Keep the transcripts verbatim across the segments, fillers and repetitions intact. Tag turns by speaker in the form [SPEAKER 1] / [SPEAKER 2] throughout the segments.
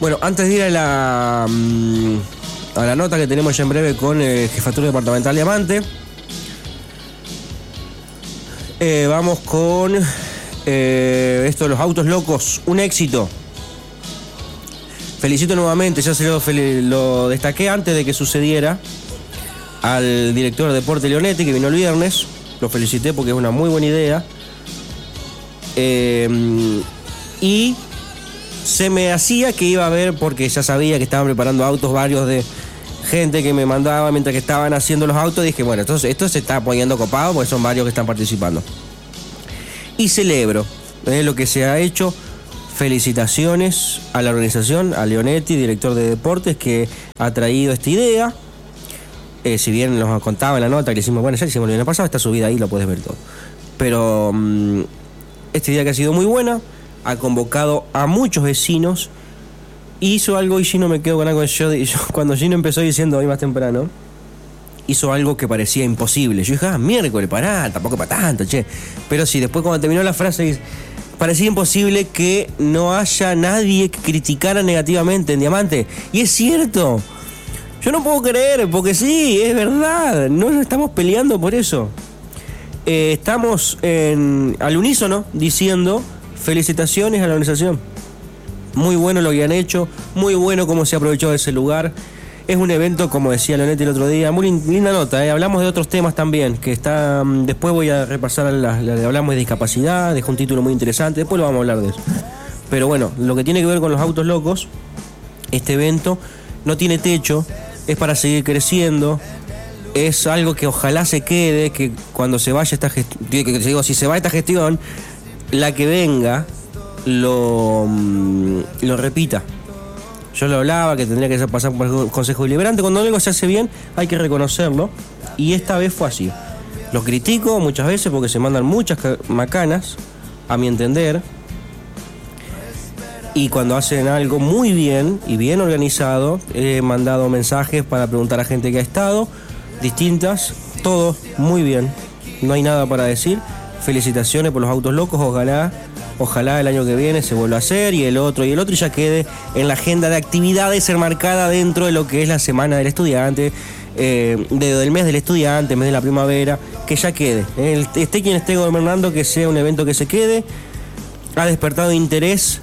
[SPEAKER 1] Bueno, antes de ir a la, a la nota que tenemos ya en breve con el Jefatura Departamental Diamante, eh, vamos con eh, esto de los autos locos, un éxito. Felicito nuevamente, ya se lo, lo destaqué antes de que sucediera, al director de Deporte Leonetti, que vino el viernes. Lo felicité porque es una muy buena idea. Eh, y se me hacía que iba a haber, porque ya sabía que estaban preparando autos varios de gente que me mandaba mientras que estaban haciendo los autos. Dije, bueno, entonces esto se está poniendo copado porque son varios que están participando. Y celebro eh, lo que se ha hecho. Felicitaciones a la organización, a Leonetti, director de deportes, que ha traído esta idea. Eh, si bien nos contaba en la nota que le hicimos, bueno, ya le hicimos el año pasado, está subida ahí, lo puedes ver todo. Pero um, esta idea que ha sido muy buena, ha convocado a muchos vecinos, hizo algo, y Gino, me quedo con algo, yo, yo cuando Gino empezó diciendo hoy más temprano, hizo algo que parecía imposible. Yo dije, ah, miércoles, pará, tampoco para tanto, che. Pero sí, después cuando terminó la frase, parecía imposible que no haya nadie que criticara negativamente en Diamante. Y es cierto. Yo no puedo creer, porque sí, es verdad. No nos estamos peleando por eso. Eh, estamos en, al unísono diciendo felicitaciones a la organización. Muy bueno lo que han hecho, muy bueno cómo se aprovechó de ese lugar. Es un evento, como decía Leonetti el otro día, muy linda nota, ¿eh? Hablamos de otros temas también, que está, después voy a repasar, la, la, hablamos de discapacidad, dejó un título muy interesante, después lo vamos a hablar de eso. Pero bueno, lo que tiene que ver con los autos locos, este evento no tiene techo, es para seguir creciendo, es algo que ojalá se quede, que cuando se vaya esta gestión, digo, si se va esta gestión, la que venga lo, lo repita. Yo lo hablaba, que tendría que pasar por el Consejo Deliberante. Cuando algo se hace bien, hay que reconocerlo. Y esta vez fue así. Los critico muchas veces porque se mandan muchas macanas, a mi entender. Y cuando hacen algo muy bien y bien organizado, he mandado mensajes para preguntar a gente que ha estado, distintas, todo muy bien. No hay nada para decir. Felicitaciones por los autos locos, ojalá... Ojalá el año que viene se vuelva a hacer, y el otro y el otro, y ya quede en la agenda de actividades enmarcada dentro de lo que es la Semana del Estudiante, eh, de, del mes del estudiante, mes de la primavera, que ya quede. El, esté quien esté gobernando, que sea un evento que se quede. Ha despertado interés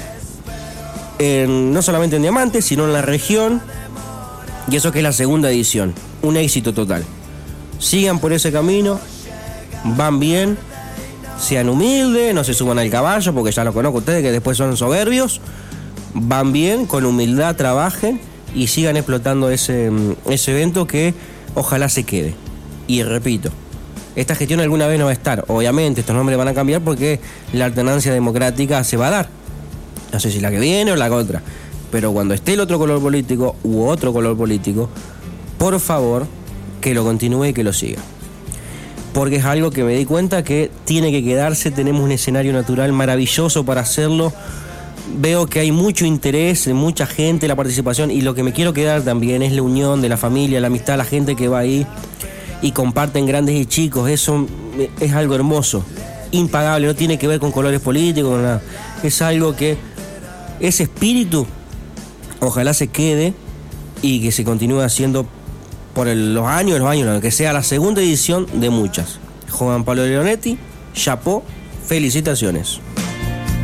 [SPEAKER 1] en, no solamente en Diamante, sino en la región, y eso que es la segunda edición. Un éxito total. Sigan por ese camino, van bien. Sean humildes, no se suban al caballo, porque ya lo conozco ustedes, que después son soberbios. Van bien, con humildad trabajen y sigan explotando ese, ese evento, que ojalá se quede. Y repito, esta gestión alguna vez no va a estar. Obviamente estos nombres van a cambiar porque la alternancia democrática se va a dar. No sé si la que viene o la otra. Pero cuando esté el otro color político u otro color político, por favor, que lo continúe y que lo siga. Porque es algo que me di cuenta que tiene que quedarse. Tenemos un escenario natural maravilloso para hacerlo. Veo que hay mucho interés, mucha gente, la participación, y lo que me quiero quedar también es la unión de la familia, la amistad, la gente que va ahí y comparten grandes y chicos. Eso es algo hermoso, impagable, no tiene que ver con colores políticos, con nada. Es algo que ese espíritu ojalá se quede y que se continúe haciendo por el, los años, los años, que sea la segunda edición de muchas. Juan Pablo Leonetti, chapó, felicitaciones.